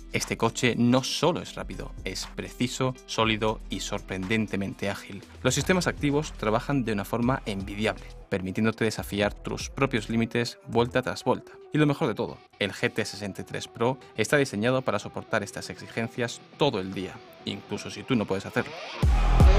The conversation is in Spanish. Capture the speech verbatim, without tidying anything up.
Este coche no solo es rápido, es preciso, sólido y sorprendentemente ágil. Los sistemas activos trabajan de una forma envidiable, permitiéndote desafiar tus propios límites vuelta tras vuelta. Y lo mejor de todo, el G T sesenta y tres Pro está diseñado para soportar estas exigencias todo el día, incluso si tú no puedes hacerlo.